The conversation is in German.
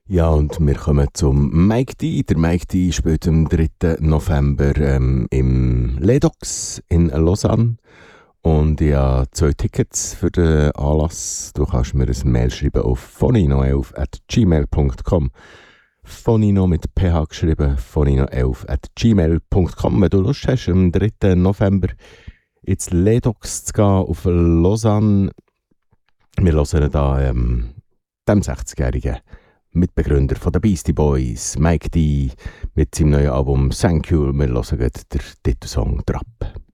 Ja, und wir kommen zum Mike D. Der Mike D spielt am 3. November im Ledox in Lausanne. Und ich habe 2 Tickets für den Anlass. Du kannst mir ein Mail schreiben auf fonino11@gmail.com. Fonino mit PH geschrieben, fonino11@gmail.com. Wenn du Lust hast, am 3. November ins Ledox zu gehen, auf Lausanne. Wir hören da dem 60-jährigen Mitbegründer von den Beastie Boys, Mike D, mit seinem neuen Album Thank You. Wir hören den Titelsong «Trap».